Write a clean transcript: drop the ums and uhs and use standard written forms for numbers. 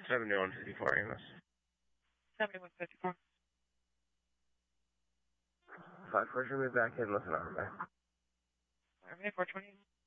7154 Amos. 7154. 5-4, move back in, listen on, man. Alright, 420.